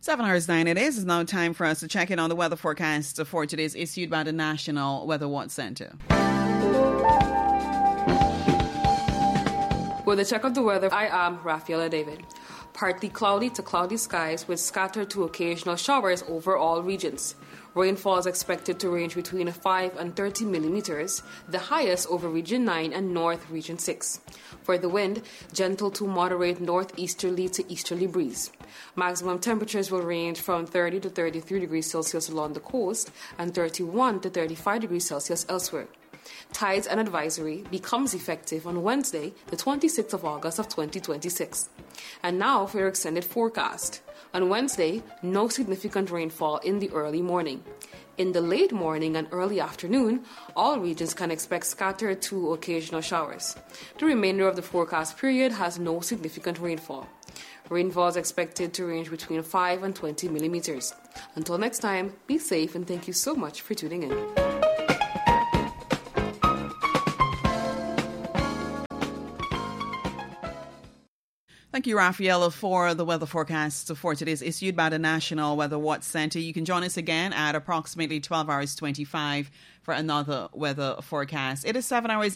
7 hours 9 it is. It's now time for us to check in on the weather forecast for today's issued by the National Weather Watch Center. With a check of the weather, I am Rafaela David. Partly cloudy to cloudy skies with scattered to occasional showers over all regions. Rainfall is expected to range between 5 and 30 millimeters, the highest over Region 9 and North Region 6. For the wind, gentle to moderate northeasterly to easterly breeze. Maximum temperatures will range from 30 to 33 degrees Celsius along the coast and 31 to 35 degrees Celsius elsewhere. Tides and advisory becomes effective on Wednesday, the 26th of August of 2026. And now for your extended forecast. On Wednesday, no significant rainfall in the early morning. In the late morning and early afternoon, all regions can expect scattered to occasional showers. The remainder of the forecast period has no significant rainfall. Rainfall is expected to range between 5 and 20 millimeters. Until next time, be safe and thank you so much for tuning in. Thank you, Rafaela, for the weather forecast for today's issued by the National Weather Watch Center. You can join us again at approximately 12 hours 25 for another weather forecast. It is 7 hours